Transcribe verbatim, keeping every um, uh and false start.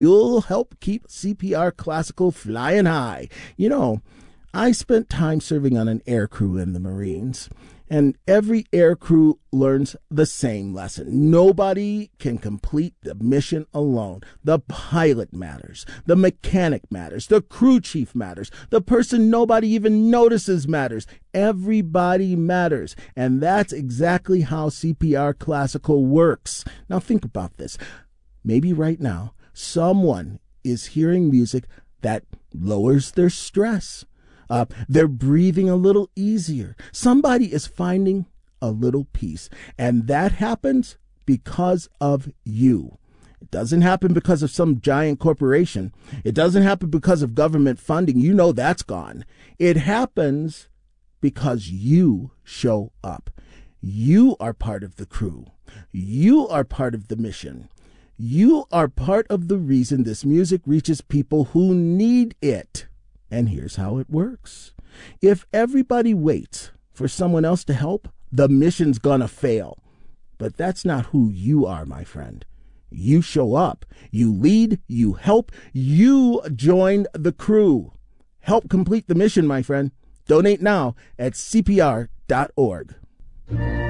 You'll help keep C P R Classical flying high. You know, I spent time serving on an air crew in the Marines, and every air crew learns the same lesson. Nobody can complete the mission alone. The pilot matters. The mechanic matters. The crew chief matters. The person nobody even notices matters. Everybody matters. And that's exactly how C P R Classical works. Now think about this. Maybe right now, someone is hearing music that lowers their stress. Uh, they're breathing a little easier. Somebody is finding a little peace. And that happens because of you. It doesn't happen because of some giant corporation. It doesn't happen because of government funding. You know that's gone. It happens because you show up. You are part of the crew. You are part of the mission. You are part of the reason this music reaches people who need it. And here's how it works. If everybody waits for someone else to help, the mission's gonna fail. But that's not who you are, my friend. You show up, you lead, you help, you join the crew. Help complete the mission, my friend. Donate now at C P R dot org.